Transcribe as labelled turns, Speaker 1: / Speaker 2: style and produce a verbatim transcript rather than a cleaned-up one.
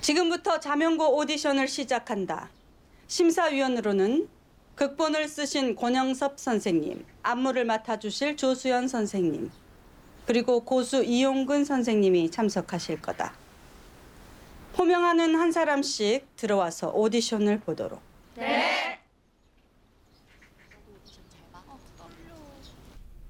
Speaker 1: 지금부터 자명고 오디션을 시작한다. 심사위원으로는 극본을 쓰신 권영섭 선생님, 안무를 맡아주실 조수연 선생님, 그리고 고수 이용근 선생님이 참석하실 거다. 호명하는 한 사람씩 들어와서 오디션을 보도록.
Speaker 2: 네.